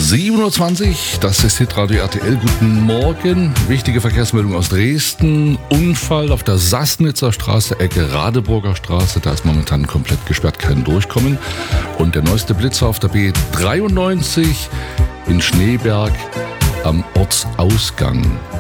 7:20 Uhr, das ist Hitradio RTL. Guten Morgen. Wichtige Verkehrsmeldung aus Dresden. Unfall auf der Sassnitzer Straße, Ecke Radeburger Straße. Da ist momentan komplett gesperrt, kein Durchkommen. Und der neueste Blitzer auf der B93 in Schneeberg am Ortsausgang.